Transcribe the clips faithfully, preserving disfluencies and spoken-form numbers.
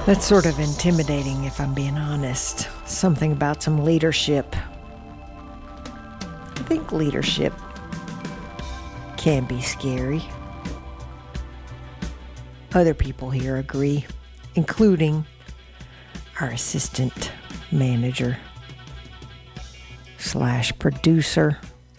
That's sort of intimidating, if I'm being honest. Something about some leadership. I think leadership can be scary. Other people here agree, including our assistant manager slash producer,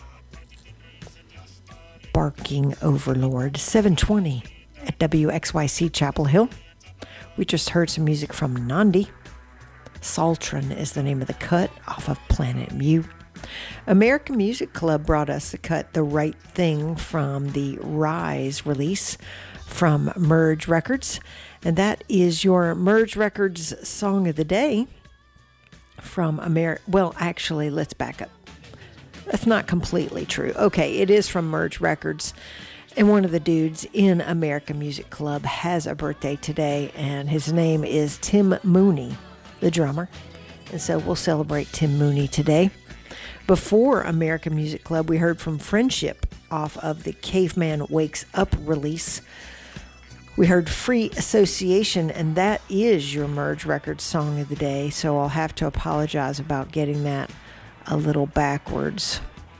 barking overlord. seven twenty at W X Y C Chapel Hill. We just heard some music from Nandi. Saltron is the name of the cut off of Planet Mu. American Music Club brought us the cut The Right Thing from the Rise release from Merge Records. And that is your Merge Records Song of the Day from Amer. Well, actually, let's back up. That's not completely true. Okay, it is from Merge Records. And one of the dudes in American Music Club has a birthday today, and his name is Tim Mooney, the drummer. And so we'll celebrate Tim Mooney today. Before American Music Club, we heard from Friendship off of the Caveman Wakes Up release. We heard Free Association, and that is your Merge Records Song of the Day, so I'll have to apologize about getting that a little backwards.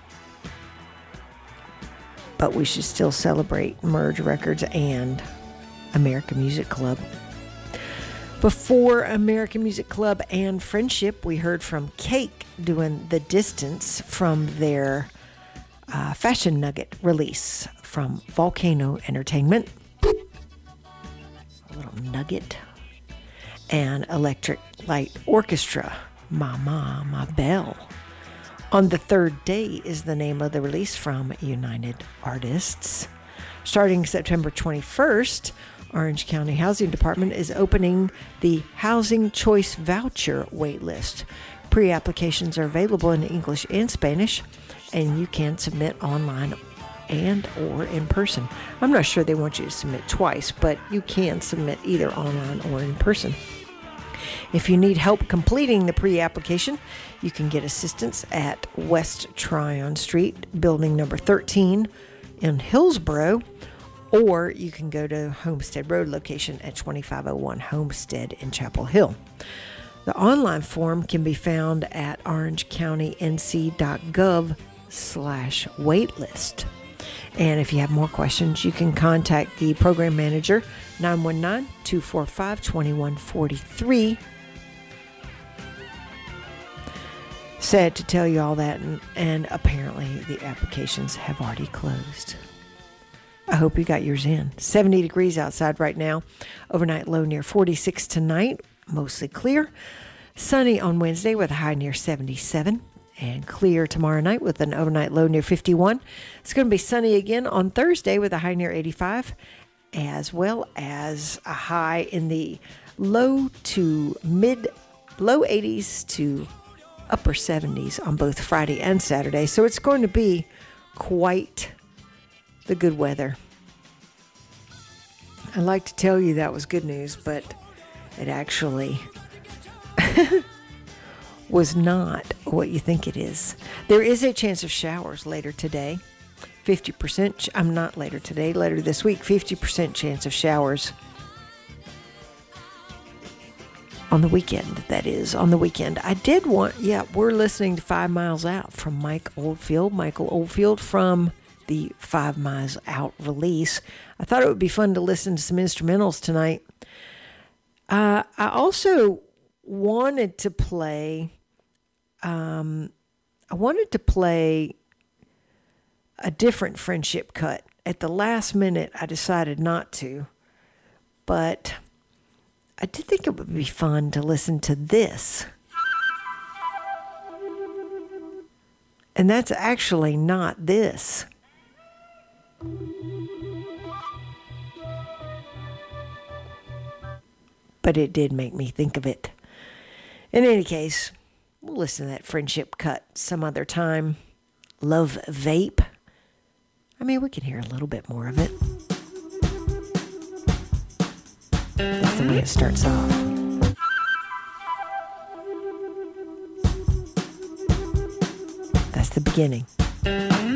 But we should still celebrate Merge Records and American Music Club. Before American Music Club and Friendship, we heard from Cake doing The Distance from their uh, Fashion Nugget release from Volcano Entertainment. A little nugget. And Electric Light Orchestra, Mama, My Belle. On the Third Day is the name of the release from United Artists. Starting September twenty-first, Orange County Housing Department is opening the Housing Choice Voucher waitlist. Pre-applications are available in English and Spanish, and you can submit online and or in person. I'm not sure they want you to submit twice, but you can submit either online or in person. If you need help completing the pre-application, you can get assistance at West Tryon Street, building number thirteen in Hillsboro, or you can go to Homestead Road location at twenty-five oh one Homestead in Chapel Hill. The online form can be found at orangecounty.nc.gov slash waitlist. And if you have more questions, you can contact the program manager, nine one nine, two four five, two one four three. Sad to tell you all that, and, and apparently the applications have already closed. I hope you got yours in. seventy degrees outside right now. Overnight low near forty-six tonight, mostly clear. Sunny on Wednesday with a high near seventy-seven. And clear tomorrow night with an overnight low near fifty-one. It's going to be sunny again on Thursday with a high near eighty-five, as well as a high in the low to mid, low eighties to upper seventies on both Friday and Saturday. So it's going to be quite the good weather. I'd like to tell you that was good news, but it actually was not what you think it is. There is a chance of showers later today. fifty percent, I'm not later today, later this week, fifty percent chance of showers. On the weekend, that is, on the weekend. I did want, yeah, we're listening to Five Miles Out from Mike Oldfield. Michael Oldfield from the Five Miles Out release. I thought it would be fun to listen to some instrumentals tonight. Uh, I also wanted to play, um, I wanted to play a different Friendship cut. At the last minute, I decided not to, but I did think it would be fun to listen to this. And that's actually not this. But it did make me think of it. In any case, we'll listen to that Friendship cut some other time. Love Vape. I mean, we can hear a little bit more of it. That's the way it starts off. That's the beginning.